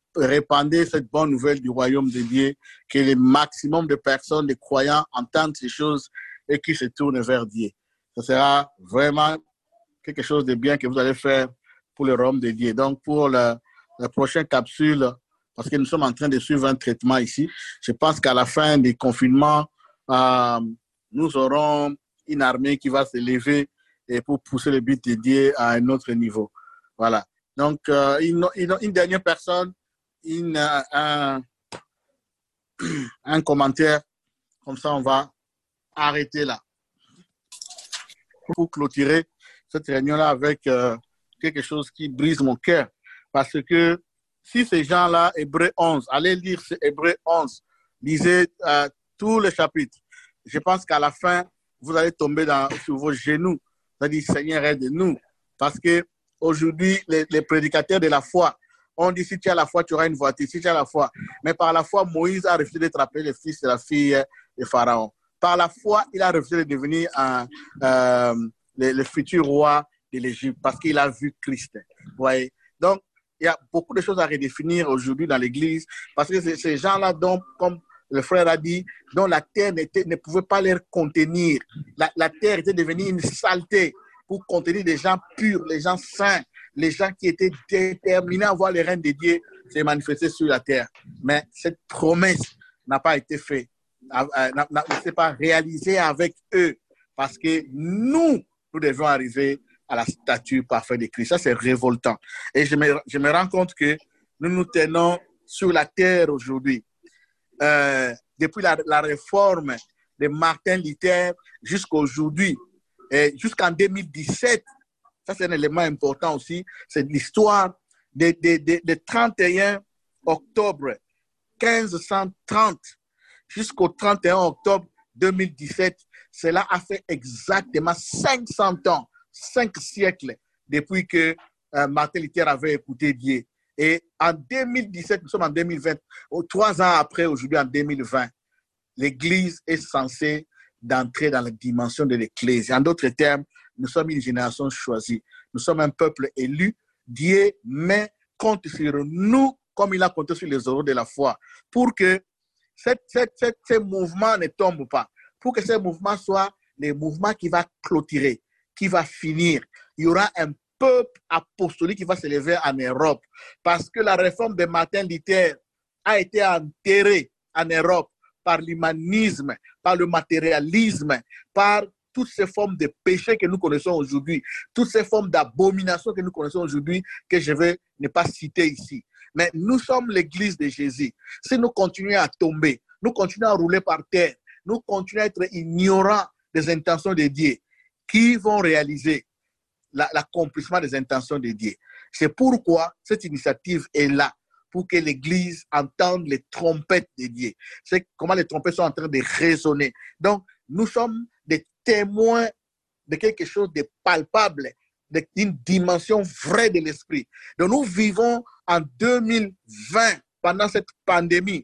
répandez cette bonne nouvelle du royaume de Dieu, que le maximum de personnes, de croyants, entendent ces choses et qui se tournent vers Dieu. Ce sera vraiment quelque chose de bien que vous allez faire pour le royaume de Dieu. Donc, pour la prochaine capsule, parce que nous sommes en train de suivre un traitement ici, je pense qu'à la fin du confinement, nous aurons une armée qui va se lever et pour pousser le but de Dieu à un autre niveau. Voilà. Donc, une dernière personne, un commentaire, comme ça on va arrêter là. Pour clôturer cette réunion-là avec quelque chose qui brise mon cœur. Parce que si ces gens-là, Hébreux 11, allez lire Hébreux 11, lisez tous les chapitres. Je pense qu'à la fin, vous allez tomber sur vos genoux. Vous allez dire, Seigneur, aide-nous. Parce qu'aujourd'hui, les prédicateurs de la foi ont dit, si tu as la foi, tu auras une voiture. Si tu as la foi. Mais par la foi, Moïse a refusé d'être appelé le fils de la fille de Pharaon. Par la foi, il a refusé de devenir le futur roi de l'Égypte parce qu'il a vu Christ. Ouais. Donc, il y a beaucoup de choses à redéfinir aujourd'hui dans l'Église parce que ces gens-là, dont, comme le frère a dit, dont la terre ne pouvait pas les contenir. La terre était devenue une saleté pour contenir des gens purs, les gens saints, les gens qui étaient déterminés à voir les règnes de Dieu se manifester sur la terre. Mais cette promesse n'a pas été faite, ne s'est pas réalisée avec eux parce que nous devons arriver à la stature parfaite de Christ. Ça, c'est révoltant. Et je me rends compte que nous nous tenons sur la terre aujourd'hui. Depuis la réforme de Martin Luther jusqu'à aujourd'hui, jusqu'en 2017, ça c'est un élément important aussi, c'est l'histoire de 31 octobre 1530 jusqu'au 31 octobre 2017. Cela a fait exactement 500 ans, 5 siècles depuis que Martin Luther avait écouté Dieu. Et en 2017, nous sommes en 2020, 3 ans après, aujourd'hui en 2020, l'Église est censée d'entrer dans la dimension de l'Église. En d'autres termes, nous sommes une génération choisie. Nous sommes un peuple élu. Dieu met compte sur nous comme il a compté sur les euros de la foi pour que ces mouvements ne tombent pas, pour que ces mouvements soient les mouvements qui vont clôturer, qui vont finir. Il y aura un peuple apostolique qui va se lever en Europe parce que la réforme de Martin Luther a été enterrée en Europe par l'humanisme, par le matérialisme, par toutes ces formes de péché que nous connaissons aujourd'hui, toutes ces formes d'abomination que nous connaissons aujourd'hui, que je vais ne pas citer ici. Mais nous sommes l'Église de Jésus. Si nous continuons à tomber, nous continuons à rouler par terre, nous continuons à être ignorants des intentions de Dieu, qui vont réaliser l'accomplissement des intentions de Dieu. C'est pourquoi cette initiative est là, pour que l'Église entende les trompettes de Dieu. C'est comment les trompettes sont en train de résonner. Donc, nous sommes des témoins de quelque chose de palpable, d'une dimension vraie de l'esprit. Donc, nous vivons en 2020, pendant cette pandémie,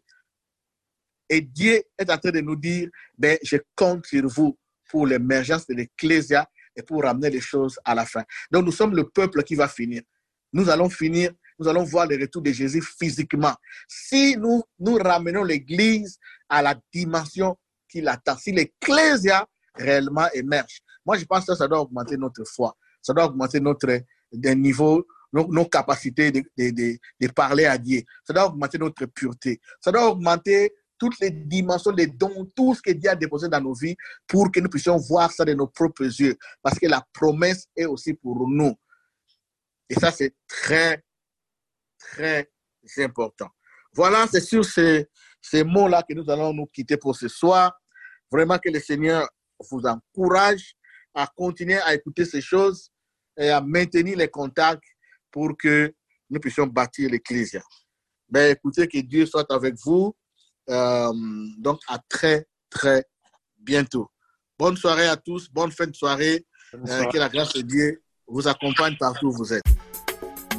et Dieu est en train de nous dire, ben, je compte sur vous pour l'émergence de l'Ecclésia et pour ramener les choses à la fin. Donc, nous sommes le peuple qui va finir. Nous allons finir, nous allons voir le retour de Jésus physiquement. Si nous ramenons l'Église à la dimension qu'il attend, si l'Ecclésia réellement émerge. Moi, je pense que ça doit augmenter notre foi. Ça doit augmenter notre niveau, nos capacités de parler à Dieu. Ça doit augmenter notre pureté. Ça doit augmenter toutes les dimensions, les dons, tout ce que Dieu a déposé dans nos vies pour que nous puissions voir ça de nos propres yeux. Parce que la promesse est aussi pour nous. Et ça, c'est très, très important. Voilà, c'est sur ces mots-là que nous allons nous quitter pour ce soir. Vraiment que le Seigneur vous encourage à continuer à écouter ces choses et à maintenir les contacts pour que nous puissions bâtir l'Ecclésia. Ben, écoutez, que Dieu soit avec vous. Donc, à très, très bientôt. Bonne soirée à tous, bonne fin de soirée. Que la grâce de Dieu vous accompagne partout où vous êtes.